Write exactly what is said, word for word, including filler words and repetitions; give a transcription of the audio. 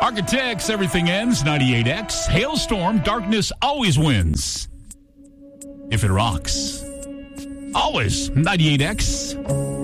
Architects, everything ends. ninety-eight X. Hailstorm, darkness always wins. If it rocks. Always. ninety-eight X.